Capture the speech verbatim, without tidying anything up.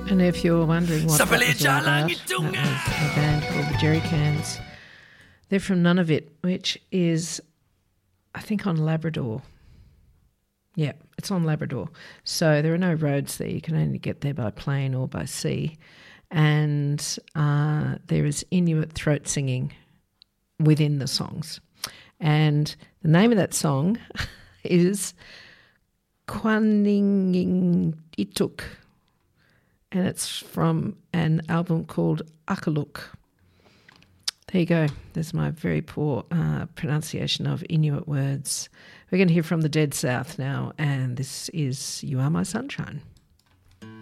And if you're wondering what that was all about, that was a band called the Jerry Cans. They're from Nunavut, which is, I think, on Labrador. Yeah, it's on Labrador. So there are no roads there. You can only get there by plane or by sea. And uh, there is Inuit throat singing within the songs. And the name of that song is Quaninging Ituk. And it's from an album called Akaluk. There you go. There's my very poor uh, pronunciation of Inuit words. We're going to hear from the Dead South now, and this is You Are My Sunshine.